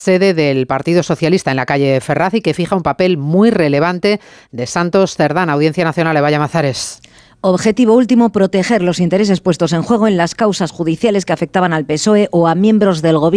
sede del Partido Socialista en la calle Ferraz y que fija un papel muy relevante de Santos Cerdán. Audiencia Nacional, Eva Llamazares. Objetivo último, proteger los intereses puestos en juego en las causas judiciales que afectaban al PSOE o a miembros del Gobierno.